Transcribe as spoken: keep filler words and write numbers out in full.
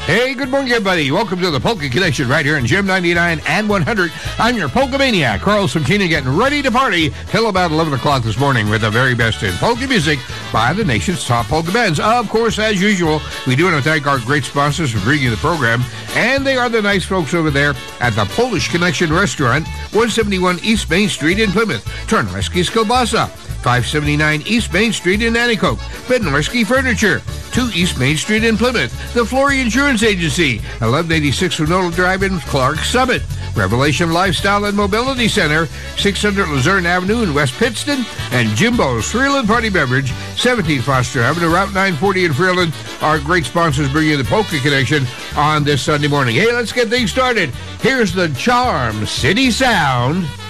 Hey, good morning, everybody. Welcome to the Polka Connection right here in Gem ninety-nine and one hundred. I'm your Polka Maniac, Carl Santini, getting ready to party till about eleven o'clock this morning with the very best in polka music by the nation's top polka bands. Of course, as usual, we do want to thank our great sponsors for bringing the program, and they are the nice folks over there at the Polish Connection Restaurant, one seventy-one East Main Street in Plymouth. Tarnowski's Kielbasa, five seventy-nine East Main Street in Nanticoke. Bednarski Furniture, two East Main Street in Plymouth. The Flory Insurance Agency, eleven eighty-six Winona Drive in Clark Summit. Revelation Lifestyle and Mobility Center, six hundred Luzerne Avenue in West Pittston. And Jimbo's Freeland Party Beverage, seventeen Foster Avenue, Route nine forty in Freeland. Our great sponsors bring you the Polka Connection on this Sunday morning. Hey, let's get things started. Here's the Charm City Sound.